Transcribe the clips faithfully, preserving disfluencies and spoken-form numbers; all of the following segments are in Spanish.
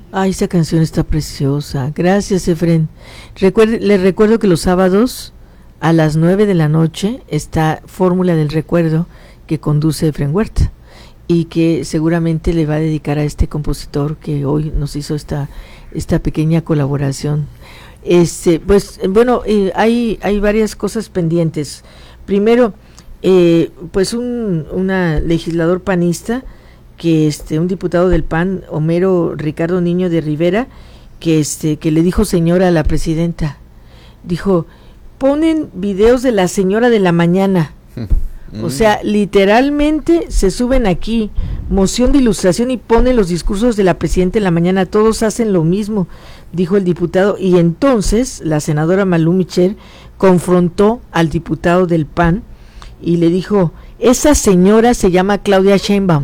Ay, esa canción está preciosa. Gracias, Efren. Recuerde, les recuerdo que los sábados a las nueve de la noche está Fórmula del Recuerdo que conduce Efren Huerta y que seguramente le va a dedicar a este compositor que hoy nos hizo esta esta pequeña colaboración. Este, pues bueno, eh, hay hay varias cosas pendientes. Primero, eh, pues un una legislador panista que este un diputado del P A N, Homero Ricardo Niño de Rivera, que este que le dijo señora a la presidenta. Dijo, "Ponen videos de la señora de la mañana." Mm. O sea, literalmente se suben aquí moción de ilustración y ponen los discursos de la presidenta en la mañana, todos hacen lo mismo, dijo el diputado, y entonces la senadora Malú Michel confrontó al diputado del P A N y le dijo, "Esa señora se llama Claudia Sheinbaum."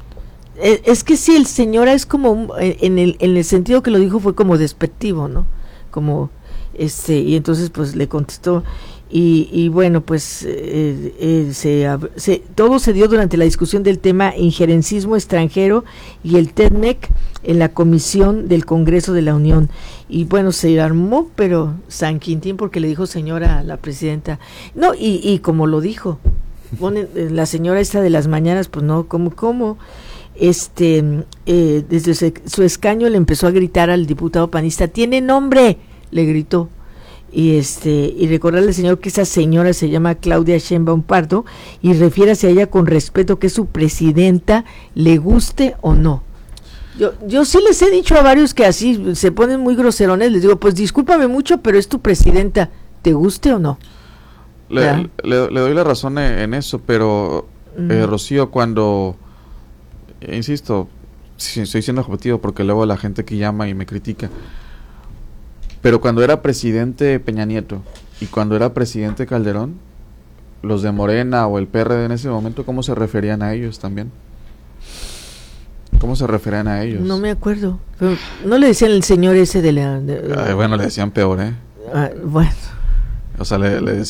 Es que sí, el señora es como, en el, en el sentido que lo dijo fue como despectivo, ¿no? Como, este, y entonces pues le contestó, y, y bueno, pues eh, eh, se, se, todo se dio durante la discusión del tema injerencismo extranjero y el T E D M E C en la comisión del Congreso de la Unión, y bueno, se armó, pero San Quintín porque le dijo señora a la presidenta, no, y, y como lo dijo, bueno, la señora esta de las mañanas, pues no, ¿cómo, cómo? Este, eh, desde su, su escaño le empezó a gritar al diputado panista, "¡Tiene nombre!", le gritó, y este, y recordarle al señor que esa señora se llama Claudia Sheinbaum Pardo, y refiérase a ella con respeto, que es su presidenta, le guste o no. Yo, yo sí les he dicho a varios que así se ponen muy groserones, les digo, pues discúlpame mucho, pero es tu presidenta, ¿te guste o no? Le, le, le doy la razón en eso, pero mm. eh, Rocío, cuando insisto, sí, estoy siendo objetivo porque luego la gente que llama y me critica, pero cuando era presidente Peña Nieto y cuando era presidente Calderón, los de Morena o el P R D en ese momento, ¿cómo se referían a ellos también? ¿Cómo se referían a ellos? No me acuerdo, pero no le decían el señor ese de la... De, Ay, bueno, le decían peor, ¿eh? Ah, bueno. O sea, le, le decían